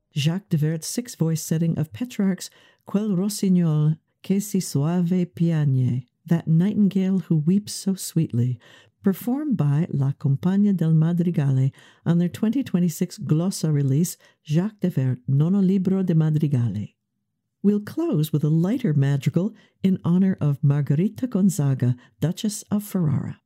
Jacques Devert's six-voice setting of Petrarch's Quel rossignol che si soave piagne, that nightingale who weeps so sweetly, performed by La Compagnia del Madrigale on their 2026 Glossa release, Jacques Devert, Nono Libro de Madrigale. We'll close with a lighter madrigal in honor of Margherita Gonzaga, Duchess of Ferrara.